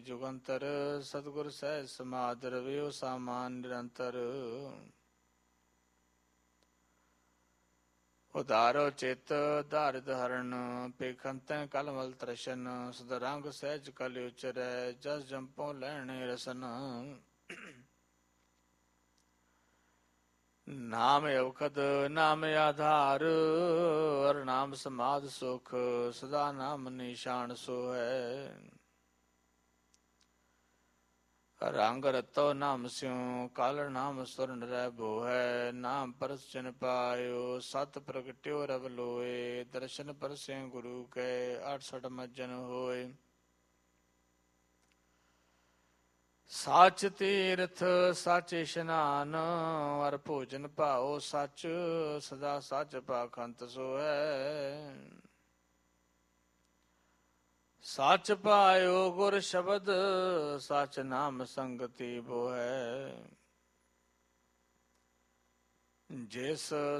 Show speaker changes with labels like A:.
A: ਜੁਗੰਤਰ ਸਤਿਗੁਰ ਸਹਿਜ ਸਮਾਧ ਰਵਿਓ ਸਾਮਾਨ ਨਿਰੰਤਰ। ਉਦਾਰੋ ਚਿਤ ਧਾਰਿ ਧਰਨ ਪੇਖੰਤੈ ਕਲਮਲ ਤ੍ਰਸ਼ਨ। ਸਦਾ ਰੰਗ ਸਹਿਜ ਕਲ ਉਚਰੈ ਜਸ ਜੰਪੋ ਲੈਣੇ ਰਸਨ। ਨਾਮ ਔਖਦ ਨਾਮ ਆਧਾਰ ਹਰਿ ਨਾਮ ਸਮਾਧ ਸੁਖ। ਸਦਾ ਨਾਮ ਨਿਸ਼ਾਨ ਸੋ ਹੈ। ਰੰਗ ਰਤੋ ਨਾਮ ਸਿਉ ਕਲ ਨਾਮ ਸੁਰਨ ਰਹਿ ਬੋਹੈ। ਨਾਮ ਪਰਸ ਚਿਨ ਪਾਇਓ ਸਤ ਪ੍ਰਗਟਿਓ ਰਵ ਲੋਏ। ਦਰਸ਼ਨ ਪਰਸੇ ਗੁਰੂ ਕੈ 68 ਮੱਜਨ ਹੋਏ। ਸੱਚ ਤੀਰਥ ਸੱਚ ਇਸ਼ਨਾਨ ਹਰਿ ਭੋਜਨ ਭਾਓ ਸੱਚ। ਸਦਾ ਸੱਚ ਪਾਖੰਤ ਸੋ ਹੈ। ਸੱਚ ਪਾਇਓ ਗੁਰ ਸ਼ਬਦ ਸੱਚ ਨਾਮ ਸੰਗਤੀ ਬੋਹੈ। ਜਿਸ